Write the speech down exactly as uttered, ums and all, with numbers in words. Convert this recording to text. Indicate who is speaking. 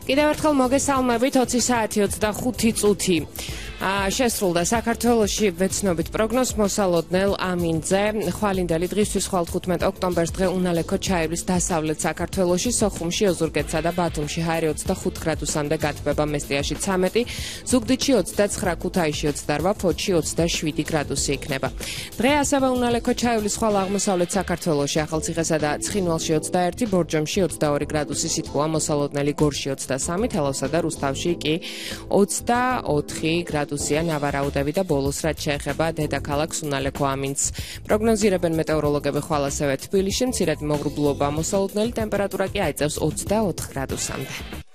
Speaker 1: კიდევ ერთხელ მოგესალმებით ოცი საათი ოცდახუთი წუთი. შესრულდა საქართველოში ვეცნობით პროგნოზ მოსალოდნელ ამინდზე. ხვალინდელი დღისთვის ხვალ თხუთმეტ ოქტომბერს დღე უნალექო ჩაივლის დასავლეთ საქართველოში, სოხუმში, ოზურგეთსა და ბათუმში ჰაერი ოცდახუთ გრადუსამდე გათბება, მესტიაში ცამეტი, ზუგდიდში ოცდაცხრა, ქუთაისში ოცდარვა, ფოთში ოცდაშვიდი გრადუსი იქნება. დღე ასევე უნალექო ჩაივლის ხვალ აღმოსავლეთ საქართველოში, ახალციხესა და ცხინვალში ოცდაერთი, ბორჯომში ოცდაორი გრადუსი სითბოა, მოსალოდნელი გორში ოცდასამი, თელავსა და რუსთავში კი ოცდაოთხი გრადუსი. ნავარაუდები და ბოლოს რაც შეეხება დედაქალაქს უნალექო ამინდს. პროგნოზირებენ მეტეოროლოგები ხვალ ასევე თბილისში, მცირედ მოგრუბლობა, მოსალოდნელი ტემპერატურა კი აიწევს ოცდაოთხ გრადუსამდე.